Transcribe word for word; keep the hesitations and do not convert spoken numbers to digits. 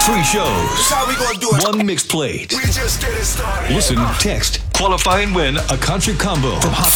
Three shows. That's how we gonna do it. One mixed plate. We just getting started. Listen, text, qualify, and win a country combo from Hot